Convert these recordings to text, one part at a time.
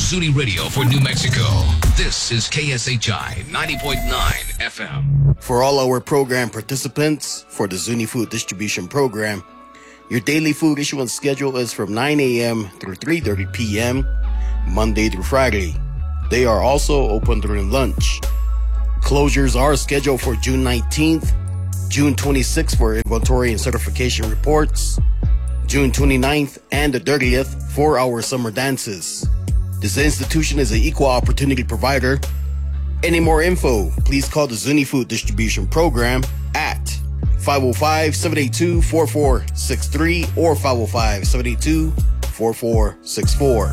Zuni Radio for New Mexico. This is KSHI 90.9 FM. For all our program participants for the Zuni Food Distribution Program, your daily food issuance schedule is from 9 a.m. through 3:30 p.m., Monday through Friday. They are also open during lunch. Closures are scheduled for June 19th, June 26th for inventory and certification reports, June 29th and the 30th for our summer dances. This institution is an equal opportunity provider. Any more info, please call the Zuni Food Distribution Program at 505-782-4463 or 505-782-4464.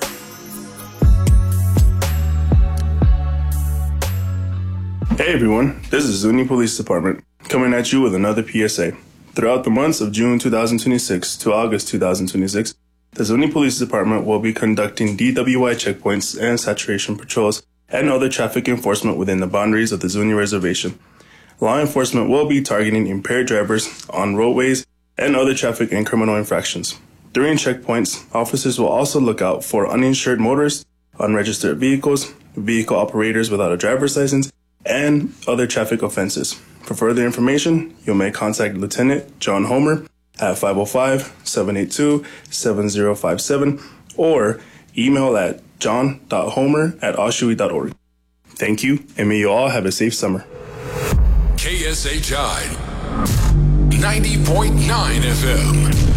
Hey everyone, this is Zuni Police Department coming at you with another PSA. Throughout the months of June 2026 to August 2026, the Zuni Police Department will be conducting DWI checkpoints and saturation patrols and other traffic enforcement within the boundaries of the Zuni Reservation. Law enforcement will be targeting impaired drivers on roadways and other traffic and criminal infractions. During checkpoints, officers will also look out for uninsured motorists, unregistered vehicles, vehicle operators without a driver's license, and other traffic offenses. For further information, you may contact Lieutenant John Homer at 505-782-7057 or email at john.homer@oshui.org. Thank you, and may you all have a safe summer. KSHI 90.9 FM.